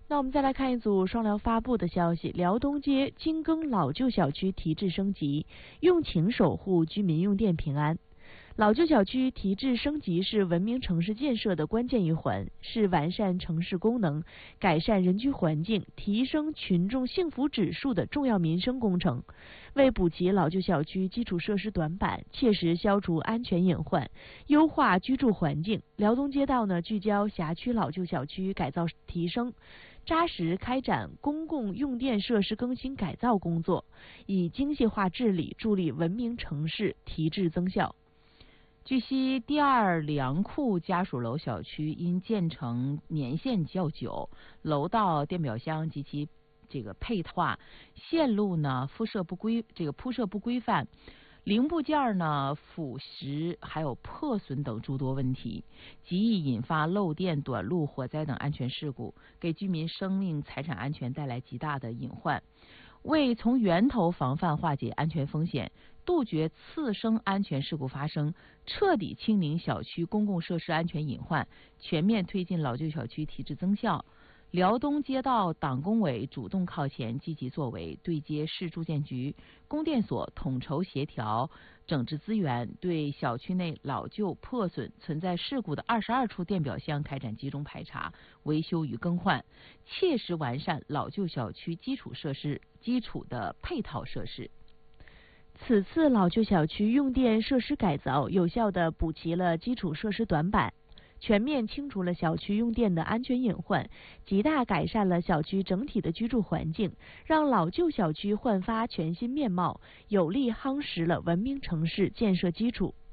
那我们再来看一组双辽发布的消息：辽东街精耕老旧小区提质升级，用情守护居民用电平安。老旧小区提质升级是文明城市建设的关键一环，是完善城市功能、改善人居环境、提升群众幸福指数的重要民生工程。为补齐老旧小区基础设施短板，切实消除安全隐患，优化居住环境，辽东街道聚焦辖区老旧小区改造提升，扎实开展公共用电设施更新改造工作，以精细化治理助力文明城市提质增效。 据悉，第二粮库家属楼小区因建成年限较久，楼道、电表箱及其配套线路铺设不规范，零部件腐蚀还有破损等诸多问题，极易引发漏电、短路、火灾等安全事故，给居民生命财产安全带来极大的隐患。为从源头防范化解安全风险，杜绝次生安全事故发生，彻底清零小区公共设施安全隐患，全面推进老旧小区提质增效。辽东街道党工委主动靠前，积极作为，对接市住建局、供电所，统筹协调整治资源，对小区内老旧破损存在事故的22处电表箱开展集中排查、维修与更换，切实完善老旧小区基础的配套设施。 此次老旧小区用电设施改造，有效地补齐了基础设施短板，全面清除了小区用电的安全隐患，极大改善了小区整体的居住环境，让老旧小区焕发全新面貌，有力夯实了文明城市建设基础。